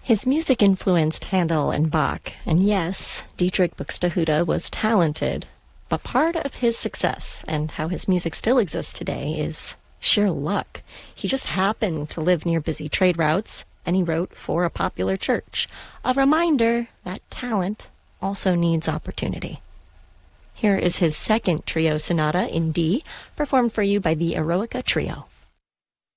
His music influenced Handel and Bach, and yes, Dietrich Buxtehude was talented, but part of his success and how his music still exists today is sheer luck. He just happened to live near busy trade routes, and he wrote for a popular church. A reminder that talent also needs opportunity. Here is his second trio sonata in D, performed for you by the Eroica Trio.